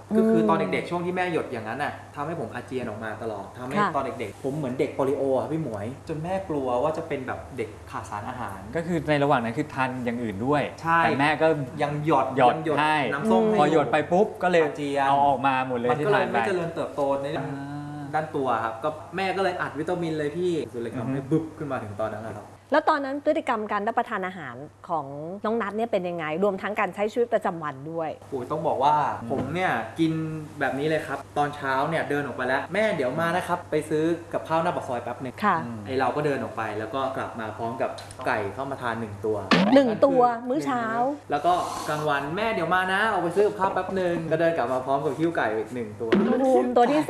คือตอนเด็กๆช่วงที่แม่หยดอย่างนั้นน่ะทำให้ผมอาเจียนออกมาตลอดทำให้ตอนเด็กๆผมเหมือนเด็กโปลิโอครับพี่หมวยจนแม่กลัวว่าจะเป็นแบบเด็กขาดสารอาหารก็คือในระหว่างนั้นคือทานอย่างอื่นด้วยใช่แต่แม่ก็ยังหยดให้น้ำส้มพอหยดไปปุ๊บก็เลยอาเจียนเอาออกมาหมดเลยมันที่ก็เลทาย นไปไม่เจริญเติบโตในด้านตัวครับก็แม่ก็เลยอัดวิตามินเลยพี่สุดเลยทำให้บึ๊บขึ้นมาถึงตอนนั้นนะครับแล้วตอนนั้นพฤติกรรมการรับประทานอาหารของน้องนัทเนี่ยเป็นยังไงรวมทั้งการใช้ชีวิตประจำวันด้วยโอ้ยต้องบอกว่าผมเนี่ยกินแบบนี้เลยครับตอนเช้าเนี่ยเดินออกไปแล้วแม่เดี๋ยวมานะครับไปซื้อกับข้าวหน้าปากซอยแป๊บหนึ่งไอเราก็เดินออกไปแล้วก็กลับมาพร้อมกับไก่เข้ามาทาน1 ตัว 1 ตัวมื้อเช้าแล้วก็กลางวันแม่เดี๋ยวมานะออกไปซื้อกับข้าวแป๊บหนึ่งก็เดินกลับมาพร้อมกับหิ้วไก่อีก1 ตัวตัวที่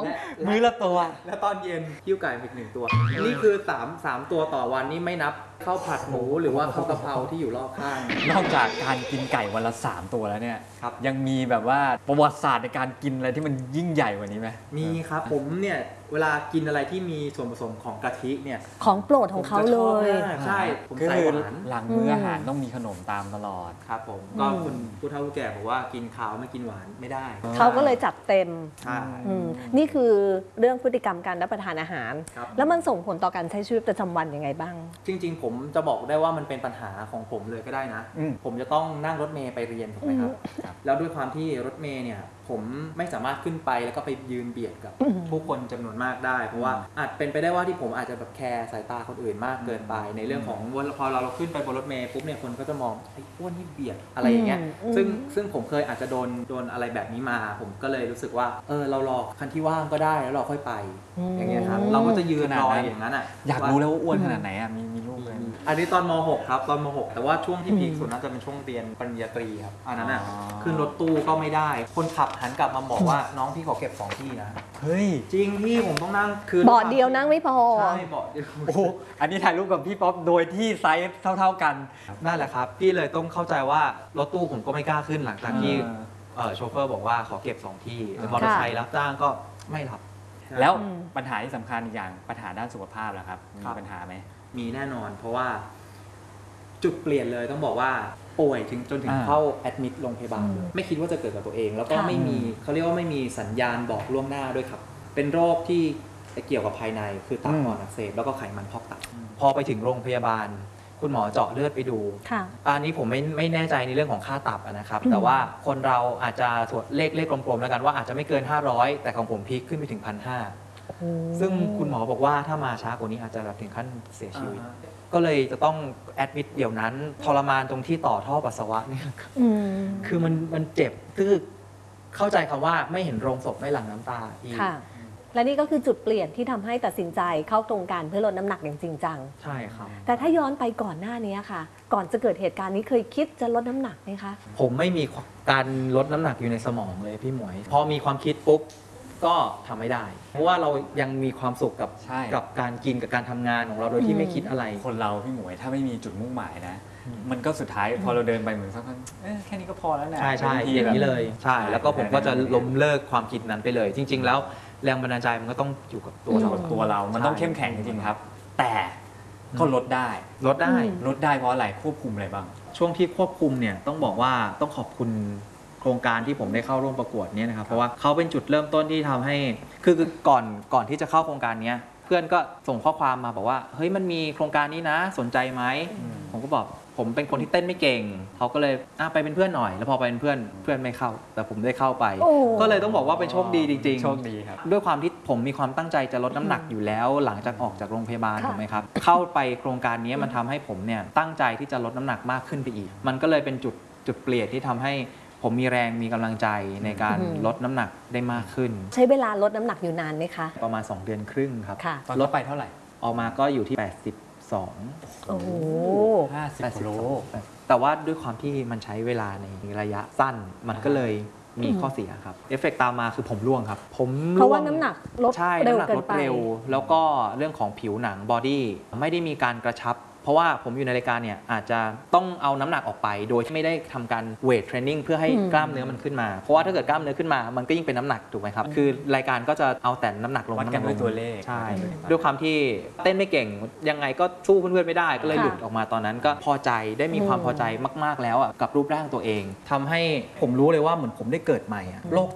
2 มื้อละตัวแล้วตอนเย็นหิ้วไก่อีก1 ตัวนี่คือ3ตัวต่อวันนี่ไม่นับข้าวผัดหมูหรือว่าข้าวกะเพราที่อยู่รอบข้างนอกจากการกินไก่วันละ3 ตัวแล้วเนี่ยยังมีแบบว่าประวัติศาสตร์ในการกินอะไรที่มันยิ่งใหญ่กว่านี้ไหมมีครับผมเนี่ยเวลากินอะไรที่มีส่วนผสมของกะทิเนี่ยของโปรดของเขาเลยใช่ผมใส่หวานหลังมื้ออาหารต้องมีขนมตามตลอดครับผมก็คุณผู้เฒ่าผู้แก่บอกว่ากินข้าวไม่กินหวานไม่ได้เขาก็เลยจัดเต็มใช่นี่คือเรื่องพฤติกรรมการรับประทานอาหารแล้วมันส่งผลต่อการใช้ชีวิตประจำวันยังไงบ้างจริงๆผมจะบอกได้ว่ามันเป็นปัญหาของผมเลยก็ได้นะผมจะต้องนั่งรถเมล์ไปเรียนถูกไหมครับแล้วด้วยความที่รถเมล์เนี่ยผมไม่สามารถขึ้นไปแล้วก็ไปยืนเบียดกับผู้คนจำนวนมากได้เพราะว่าอาจเป็นไปได้ว่าที่ผมอาจจะแบบแคร์สายตาคนอื่นมากเกินไปในเรื่องของพอเราขึ้นไปบนรถเมล์ปุ๊บเนี่ยคนก็จะมองไอ้อ้วนนี่เบียดอะไรอย่างเงี้ยซึ่งผมเคยอาจจะโดนอะไรแบบนี้มาผมก็เลยรู้สึกว่าเรารอคันที่ว่างก็ได้แล้วเราค่อยไปอย่างเงี้ยครับเราก็จะยืนรออย่างนั้นอยากรู้แล้วว่าอ้วนขนาดไหนอ่ะมีรูปเลยอันนี้ตอนม.6 ครับตอนม.6 แต่ว่าช่วงที่พีคสุดน่าจะเป็นช่วงเรียนปริญญาตรีครับอันนั้นอ่ะขึ้นรถตู้ก็ไม่ได้คนขับหันกลับมาบอกว่าน้องพี่ขอเก็บ2 ที่นะเฮ้ยจริงพี่ผมต้องนั่งคือเบาะเดียวนั่งไม่พอใช่เบาะเดียวโอ้อันนี้ถ่ายรูปกับพี่ป๊อปโดยที่ไซส์เท่ากันนั่นแหละครับพี่เลยต้องเข้าใจว่ารถตู้ผมก็ไม่กล้าขึ้นหลังจากที่โชเฟอร์บอกว่าขอเก็บ2 ที่มอเตอร์ไซค์รับจ้างก็ไม่รับแล้วปัญหาที่สำคัญอีกอย่างปัญหาด้านสุขภาพล่ะครับมีปัญหาไหมมีแน่นอนเพราะว่าจุดเปลี่ยนเลยต้องบอกว่าป่วยจนถึงเข้าแอดมิดโรงพยาบาลไม่คิดว่าจะเกิดกับตัวเองแล้วก็ไม่มีเขาเรียกว่าไม่มีสัญญาณบอกล่วงหน้าด้วยครับเป็นโรคที่เกี่ยวกับภายในคือตับอ่อนอักเสบแล้วก็ไขมันพอกตับพอไปถึงโรงพยาบาลคุณหมอเจาะเลือดไปดูอันนี้ผมไม่แน่ใจในเรื่องของค่าตับนะครับแต่ว่าคนเราอาจจะส่วนเลขกลมๆแล้วกันว่าอาจจะไม่เกิน500แต่ของผมพีคขึ้นไปถึง1,500ซึ่งคุณหมอบอกว่าถ้ามาช้ากว่านี้อาจจะแบบถึงขั้นเสียชีวิตก็เลยจะต้องแอดมิดเดี๋ยวนั้นทรมานตรงที่ต่อท่อปัสสาวะเนี่ยคือมันเจ็บคือเข้าใจคำว่าไม่เห็นโรงศพไม่หลั่งน้ำตาอีกและนี่ก็คือจุดเปลี่ยนที่ทำให้ตัดสินใจเข้าโครงการเพื่อลดน้ำหนักอย่างจริงจังใช่ครับแต่ถ้าย้อนไปก่อนหน้านี้ค่ะก่อนจะเกิดเหตุการณ์นี้เคยคิดจะลดน้ำหนักไหมคะผมไม่มีการลดน้ำหนักอยู่ในสมองเลยพี่หมวยพอมีความคิดปุ๊บก็ทำไม่ได้เพราะว่าเรายังมีความสุขกับการกินกับการทำงานของเราโดยที่ไม่คิดอะไรคนเราพี่หมวยถ้าไม่มีจุดมุ่งหมายนะมันก็สุดท้ายพอเราเดินไปเหมือนสักพักแค่นี้ก็พอแล้วนะใช่อย่างนี้เลยใช่แล้วก็ผมก็จะล้มเลิกความคิดนั้นไปเลยจริงๆแล้วแรงบันดาลใจมันก็ต้องอยู่กับตัวเรามันต้องเข้มแข็งจริงๆครับแต่ก็ลดได้เพราะอะไรควบคุมอะไรบ้างช่วงที่ควบคุมเนี่ยต้องบอกว่าต้องขอบคุณโครงการที่ผมได้เข้าร่วมประกวดเนี่ยนะครับเพราะว่าเขาเป็นจุดเริ่มต้นที่ทำให้คือก่อนที่จะเข้าโครงการนี้เพื่อนก็ส่งข้อความมาบอกว่าเฮ้ยมันมีโครงการนี้นะสนใจไหมผมก็บอกผมเป็นคนที่เต้นไม่เก่งเขาก็เลยไปเป็นเพื่อนหน่อยแล้วพอไปเป็นเพื่อนไม่เข้าแต่ผมได้เข้าไปก็เลยต้องบอกว่าเป็นโชคดีจริงๆโชคดีครับด้วยความที่ผมมีความตั้งใจจะลดน้ำหนักอยู่แล้วหลังจากออกจากโรงพยาบาลถูกไหมครับเข้าไปโครงการนี้มันทำให้ผมเนี่ยตั้งใจที่จะลดน้ำหนักมากขึ้นไปอีกมันก็เลยเป็นจุดเปลี่ยนที่ทำให้ผมมีแรงมีกำลังใจในการลดน้ำหนักได้มากขึ้นใช้เวลาลดน้ำหนักอยู่นานไหมคะประมาณ2 เดือนครึ่งครับลดไปเท่าไหร่ออกมาก็อยู่ที่82 โอ้โห 50 กิโลแต่ว่าด้วยความที่มันใช้เวลาในระยะสั้นมันก็เลยมีข้อเสียครับเอฟเฟกต์ตามมาคือผมร่วงครับผมเพราะว่าน้ำหนักลดเร็วเกินไปแล้วก็เรื่องของผิวหนังบอดี้ไม่ได้มีการกระชับเพราะว่าผมอยู่ในรายการเนี่ยอาจจะต้องเอาน้ำหนักออกไปโดยที่ไม่ได้ทำการเวทเทรนนิ่งเพื่อให้กล้ามเนื้อมันขึ้นมาเพราะว่าถ้าเกิดกล้ามเนื้อขึ้นมามันก็ยิ่งเป็นน้ำหนักถูกไหมครับคือรายการก็จะเอาแต่น้ำหนักลงวัดกันด้วยตัวเลขใช่ด้วยความที่เต้นไม่เก่งยังไงก็สู้เพื่อนๆไม่ได้ก็เลยหลุดออกมาตอนนั้นก็พอใจได้มีความพอใจมากๆแล้วกับรูปร่างตัวเองทำให้ผมรู้เลยว่าเหมือนผมได้เกิดใหม่โรค